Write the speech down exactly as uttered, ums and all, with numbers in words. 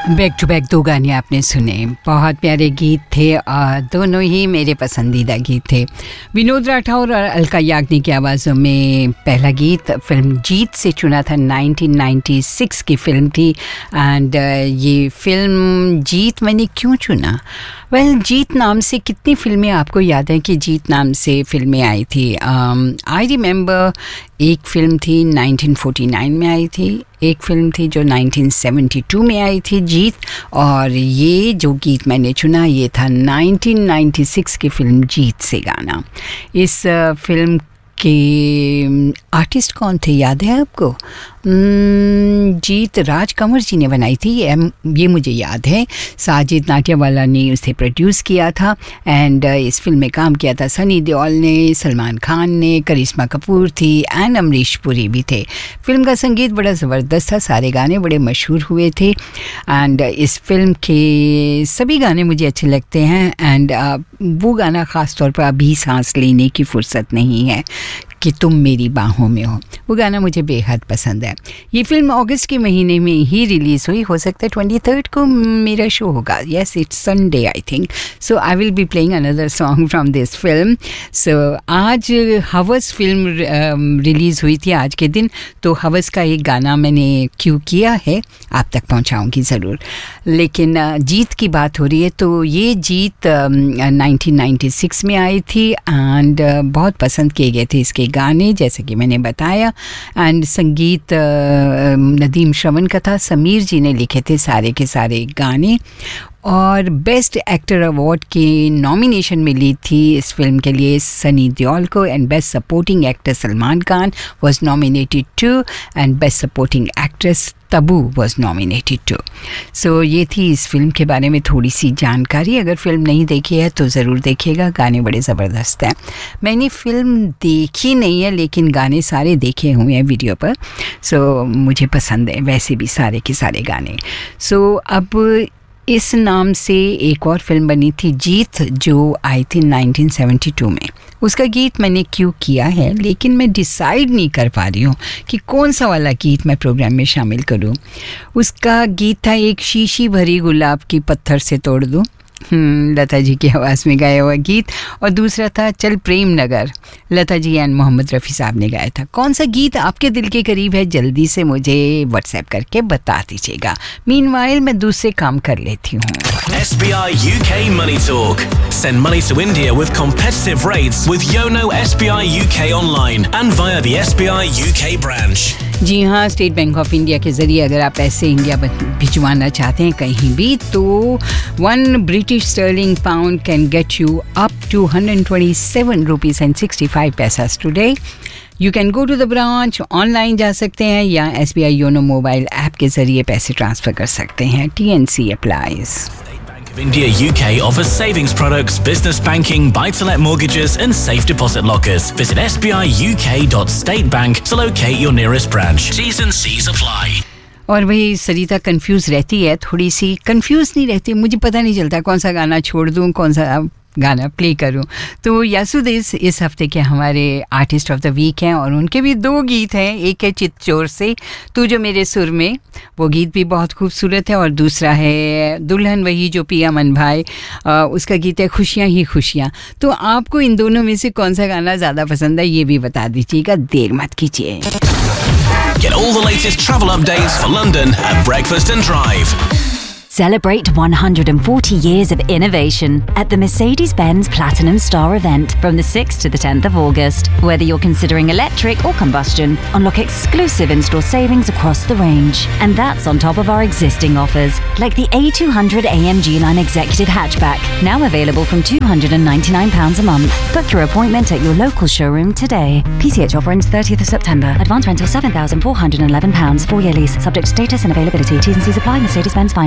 Back to back दो गाने आपने सुने, बहुत प्यारे गीत थे और दोनों ही मेरे पसंदीदा गीत थे। विनोद राठौर और अलका याग्निक की आवाज़ों में पहला गीत फिल्म जीत से चुना था, नाइनटीन नाइंटी सिक्स की फिल्म थी। एंड ये फिल्म जीत मैंने क्यों चुना? वेल well, जीत नाम से कितनी फिल्में आपको याद हैं कि जीत नाम से फिल्में आई थी? आई रिमेंबर एक फिल्म थी नाइनटीन फोर्टी नाइन में आई थी, एक फिल्म थी जो नाइनटीन सेवेंटी टू में आई थी जीत, और ये जो गीत मैंने चुना ये था नाइनटीन नाइंटी सिक्स की फिल्म जीत से गाना। इस फिल्म के आर्टिस्ट कौन थे याद है आपको? जीत राज कंवर जी ने बनाई थी, ये मुझे याद है। साजिद नाटियावाला ने उसे प्रोड्यूस किया था एंड इस फिल्म में काम किया था सनी देओल ने, सलमान खान ने, करिश्मा कपूर थी एंड अमरीश पुरी भी थे। फिल्म का संगीत बड़ा ज़बरदस्त था, सारे गाने बड़े मशहूर हुए थे एंड इस फिल्म के सभी गाने मुझे अच्छे लगते हैं। एंड वो गाना ख़ास तौर पर अभी सांस लेने की फुर्सत नहीं है कि तुम मेरी बाहों में हो, वो गाना मुझे बेहद पसंद है। ये फिल्म अगस्त के महीने में ही रिलीज़ हुई, हो सकता है ट्वेंटी थर्ड को मेरा शो होगा। Yes, it's Sunday I think, so I will be playing another song from this film. सो आज हवस फिल्म रिलीज़ हुई थी आज के दिन, तो हवस का एक गाना मैंने क्यों किया है, आप तक पहुंचाऊंगी ज़रूर। लेकिन जीत की बात हो रही है तो ये जीत नाइनटीन नाइंटी सिक्स में आई थी एंड बहुत पसंद किए गए थे इसके गाने, जैसे कि मैंने बताया। एंड संगीत नदीम श्रवण का था, समीर जी ने लिखे थे सारे के सारे गाने। और बेस्ट एक्टर अवार्ड की नॉमिनेशन मिली थी इस फिल्म के लिए सनी देओल को, and best supporting actor Salman Khan was nominated to, and best supporting actress Tabu was nominated to. सो ये थी इस फिल्म के बारे में थोड़ी सी जानकारी। अगर फिल्म नहीं देखी है तो ज़रूर देखिएगा, गाने बड़े ज़बरदस्त हैं। मैंने फिल्म देखी नहीं है लेकिन गाने सारे देखे हुए हैं वीडियो पर, सो मुझे पसंद है वैसे भी सारे के सारे गाने। सो अब इस नाम से एक और फिल्म बनी थी जीत, जो आई थी नाइनटीन सेवेंटी टू में। उसका गीत मैंने क्यों किया है, लेकिन मैं डिसाइड नहीं कर पा रही हूँ कि कौन सा वाला गीत मैं प्रोग्राम में शामिल करूँ। उसका गीत था एक शीशी भरी गुलाब की पत्थर से तोड़ दूँ, लता जी की आवाज़ में गाया हुआ गीत, और दूसरा था चल प्रेम नगर, लता जी एंड मोहम्मद रफ़ी साहब ने गाया था। कौन सा गीत आपके दिल के करीब है जल्दी से मुझे व्हाट्सएप करके बता दीजिएगा। मीनवाइल मैं दूसरे काम कर लेती हूँ। S B I U K Money Talk. Send money to India with competitive rates with Yono S B I U K online and via the S B I U K branch. जी हाँ, state bank of India के ज़रिए अगर आप पैसे India भिजवाना चाहते हैं कहीं भी, तो one British sterling pound can get you up to one hundred twenty seven rupees and sixty five पैसास today. You can go to the branch, online जा सकते हैं या S B I YONO mobile app के ज़रिए पैसे transfer कर सकते हैं। T N C applies. India U K offers savings products, business banking, buy-to-let mortgages and safe deposit lockers. Visit s b i u k dot state bank to locate your nearest branch. T's and C's apply. और वही सरिता confuse रहती है, थोड़ी सी confuse नहीं रहती, मुझे पता नहीं चलता कौन सा गाना छोड़ दूँ कौन सा गाना प्ले करूं। तो यासुदेव इस हफ्ते के हमारे आर्टिस्ट ऑफ द वीक हैं और उनके भी दो गीत हैं। एक है चितचोर से तू जो मेरे सुर में, वो गीत भी बहुत खूबसूरत है, और दूसरा है दुल्हन वही जो पिया मन भाई, आ, उसका गीत है खुशियाँ ही खुशियाँ। तो आपको इन दोनों में से कौन सा गाना ज़्यादा पसंद है ये भी बता दीजिएगा, देर मत कीजिए। Get all the latest travel updates for London at Breakfast and Drive. Celebrate one hundred forty years of innovation at the Mercedes-Benz Platinum Star event from the sixth to the tenth of August. Whether you're considering electric or combustion, unlock exclusive in-store savings across the range. And that's on top of our existing offers, like the A two hundred A M G Line Executive Hatchback, now available from two hundred ninety-nine pounds a month. Book your appointment at your local showroom today. P C H offer ends thirtieth of September. Advance rental seven thousand four hundred eleven pounds. Four-year lease, subject to status and availability. T's and C's apply. Mercedes-Benz Finance.